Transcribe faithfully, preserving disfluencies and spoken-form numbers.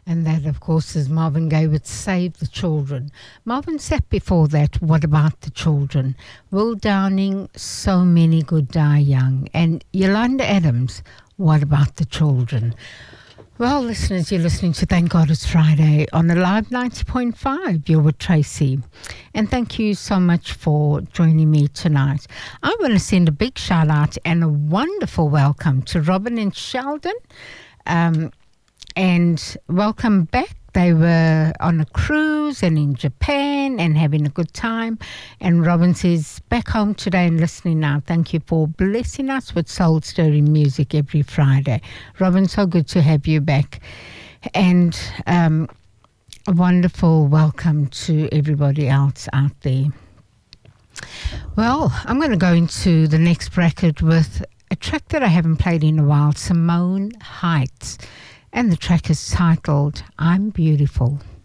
And that, of course, is Marvin Gaye with Save the Children. Marvin Sapp before that, What About the Children? Will Downing, So Many Good Die Young. And Yolanda Adams, What About the Children? Well, listeners, you're listening to Thank God It's Friday on Alive ninety point five. You're with Tracy. And thank you so much for joining me tonight. I want to send a big shout out and a wonderful welcome to Robin and Sheldon. Um, and welcome back. They were on a cruise and in Japan and having a good time. And Robin says, back home today and listening now. Thank you for blessing us with soul-stirring music every Friday. Robin, so good to have you back. And um, a wonderful welcome to everybody else out there. Well, I'm going to go into the next bracket with a track that I haven't played in a while, Simone Heights. And the track is titled, I'm Beautiful.